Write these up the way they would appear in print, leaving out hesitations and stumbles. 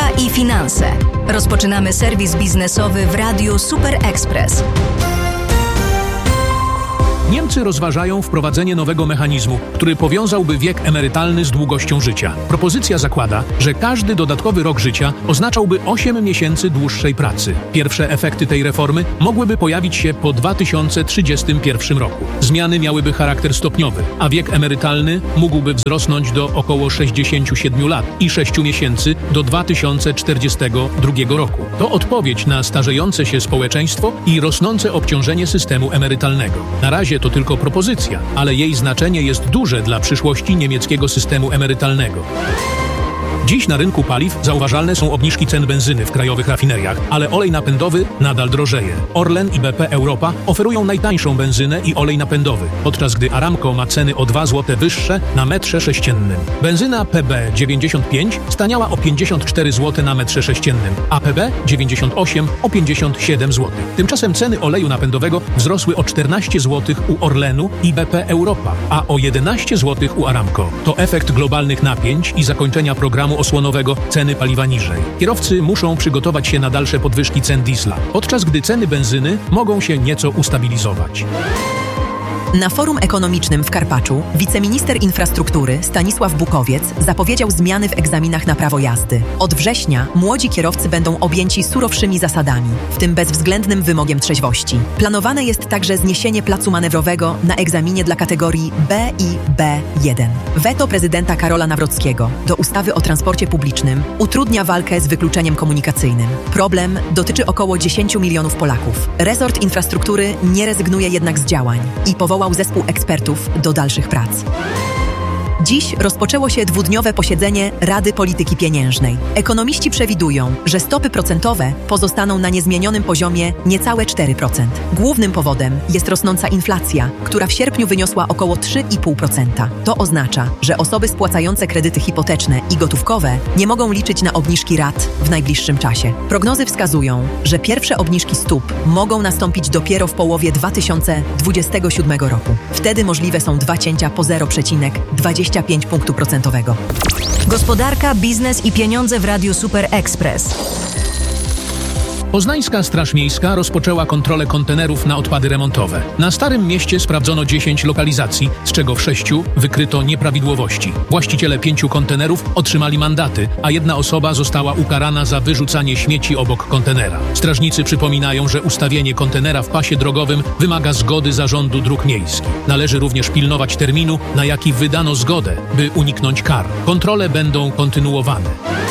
Gospodarka i finanse. Rozpoczynamy serwis biznesowy w Radiu Super Express. Niemcy rozważają wprowadzenie nowego mechanizmu, który powiązałby wiek emerytalny z długością życia. Propozycja zakłada, że każdy dodatkowy rok życia oznaczałby 8 miesięcy dłuższej pracy. Pierwsze efekty tej reformy mogłyby pojawić się po 2031 roku. Zmiany miałyby charakter stopniowy, a wiek emerytalny mógłby wzrosnąć do około 67 lat i 6 miesięcy do 2042 roku. To odpowiedź na starzejące się społeczeństwo i rosnące obciążenie systemu emerytalnego. Na razie to tylko propozycja, ale jej znaczenie jest duże dla przyszłości niemieckiego systemu emerytalnego. Dziś na rynku paliw zauważalne są obniżki cen benzyny w krajowych rafineriach, ale olej napędowy nadal drożeje. Orlen i BP Europa oferują najtańszą benzynę i olej napędowy, podczas gdy Aramco ma ceny o 2 zł wyższe na metrze sześciennym. Benzyna PB95 staniała o 54 zł na metrze sześciennym, a PB98 o 57 zł. Tymczasem ceny oleju napędowego wzrosły o 14 zł u Orlenu i BP Europa, a o 11 zł u Aramco. To efekt globalnych napięć i zakończenia programu osłonowego ceny paliwa niżej. Kierowcy muszą przygotować się na dalsze podwyżki cen diesla, podczas gdy ceny benzyny mogą się nieco ustabilizować. Na forum ekonomicznym w Karpaczu wiceminister infrastruktury Stanisław Bukowiec zapowiedział zmiany w egzaminach na prawo jazdy. Od września młodzi kierowcy będą objęci surowszymi zasadami, w tym bezwzględnym wymogiem trzeźwości. Planowane jest także zniesienie placu manewrowego na egzaminie dla kategorii B i B1. Weto prezydenta Karola Nawrockiego do ustawy o transporcie publicznym utrudnia walkę z wykluczeniem komunikacyjnym. Problem dotyczy około 10 milionów Polaków. Resort infrastruktury nie rezygnuje jednak z działań i powołał zespół ekspertów do dalszych prac. Dziś rozpoczęło się dwudniowe posiedzenie Rady Polityki Pieniężnej. Ekonomiści przewidują, że stopy procentowe pozostaną na niezmienionym poziomie niecałe 4%. Głównym powodem jest rosnąca inflacja, która w sierpniu wyniosła około 3,5%. To oznacza, że osoby spłacające kredyty hipoteczne i gotówkowe nie mogą liczyć na obniżki rat w najbliższym czasie. Prognozy wskazują, że pierwsze obniżki stóp mogą nastąpić dopiero w połowie 2027 roku. Wtedy możliwe są 2 cięcia po 0,25 punktu procentowego. Gospodarka, biznes i pieniądze w Radiu Super Express. Poznańska Straż Miejska rozpoczęła kontrolę kontenerów na odpady remontowe. Na Starym Mieście sprawdzono 10 lokalizacji, z czego w 6 wykryto nieprawidłowości. Właściciele 5 kontenerów otrzymali mandaty, a 1 osoba została ukarana za wyrzucanie śmieci obok kontenera. Strażnicy przypominają, że ustawienie kontenera w pasie drogowym wymaga zgody Zarządu Dróg Miejskich. Należy również pilnować terminu, na jaki wydano zgodę, by uniknąć kar. Kontrole będą kontynuowane.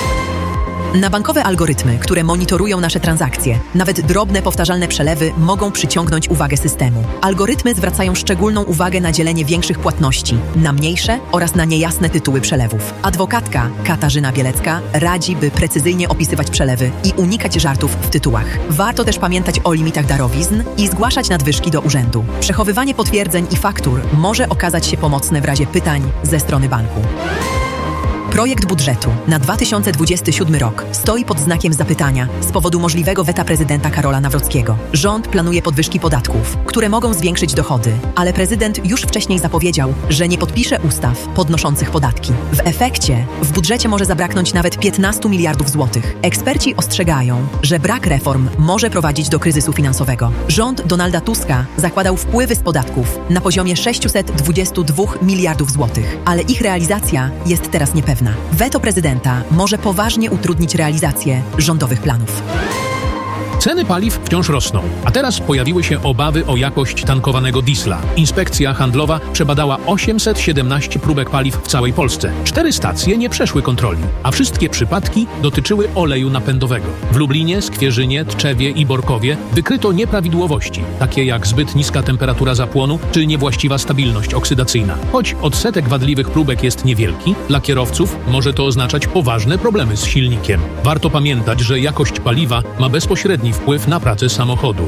Na bankowe algorytmy, które monitorują nasze transakcje, nawet drobne, powtarzalne przelewy mogą przyciągnąć uwagę systemu. Algorytmy zwracają szczególną uwagę na dzielenie większych płatności, na mniejsze oraz na niejasne tytuły przelewów. Adwokatka Katarzyna Bielecka radzi, by precyzyjnie opisywać przelewy i unikać żartów w tytułach. Warto też pamiętać o limitach darowizn i zgłaszać nadwyżki do urzędu. Przechowywanie potwierdzeń i faktur może okazać się pomocne w razie pytań ze strony banku. Projekt budżetu na 2027 rok stoi pod znakiem zapytania z powodu możliwego weta prezydenta Karola Nawrockiego. Rząd planuje podwyżki podatków, które mogą zwiększyć dochody, ale prezydent już wcześniej zapowiedział, że nie podpisze ustaw podnoszących podatki. W efekcie w budżecie może zabraknąć nawet 15 miliardów złotych. Eksperci ostrzegają, że brak reform może prowadzić do kryzysu finansowego. Rząd Donalda Tuska zakładał wpływy z podatków na poziomie 622 miliardów złotych, ale ich realizacja jest teraz niepewna. Weto prezydenta może poważnie utrudnić realizację rządowych planów. Ceny paliw wciąż rosną, a teraz pojawiły się obawy o jakość tankowanego diesla. Inspekcja handlowa przebadała 817 próbek paliw w całej Polsce. 4 stacje nie przeszły kontroli, a wszystkie przypadki dotyczyły oleju napędowego. W Lublinie, Skwierzynie, Tczewie i Borkowie wykryto nieprawidłowości, takie jak zbyt niska temperatura zapłonu czy niewłaściwa stabilność oksydacyjna. Choć odsetek wadliwych próbek jest niewielki, dla kierowców może to oznaczać poważne problemy z silnikiem. Warto pamiętać, że jakość paliwa ma bezpośredni wpływ na pracę samochodu.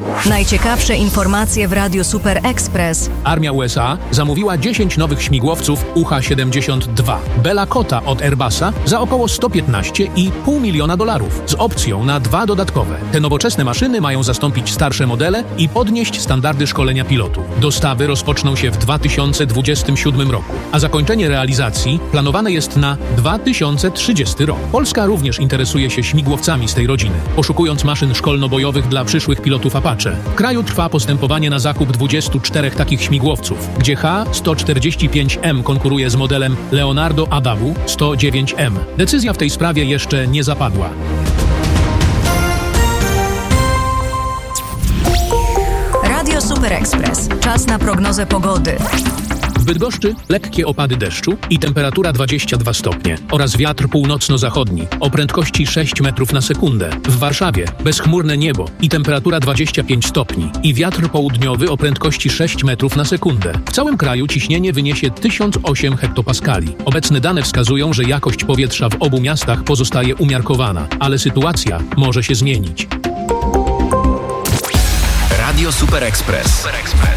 Najciekawsze informacje w Radiu Super Express. Armia USA zamówiła 10 nowych śmigłowców UH-72 Bella Cota od Airbusa za około $115,5 miliona z opcją na 2 dodatkowe. Te nowoczesne maszyny mają zastąpić starsze modele i podnieść standardy szkolenia pilotów. Dostawy rozpoczną się w 2027 roku, a zakończenie realizacji planowane jest na 2030 rok. Polska również interesuje się śmigłowcami z tej rodziny, poszukując maszyn szkolno-bojowych dla przyszłych pilotów Apache. W kraju trwa postępowanie na zakup 24 takich śmigłowców, gdzie H-145M konkuruje z modelem Leonardo Adawu 109M. Decyzja w tej sprawie jeszcze nie zapadła. Radio Super Express. Czas na prognozę pogody. W Bydgoszczy lekkie opady deszczu i temperatura 22 stopnie oraz wiatr północno-zachodni o prędkości 6 metrów na sekundę. W Warszawie bezchmurne niebo i temperatura 25 stopni i wiatr południowy o prędkości 6 metrów na sekundę. W całym kraju ciśnienie wyniesie 1008 hektopaskali. Obecne dane wskazują, że jakość powietrza w obu miastach pozostaje umiarkowana, ale sytuacja może się zmienić. Radio Super Express.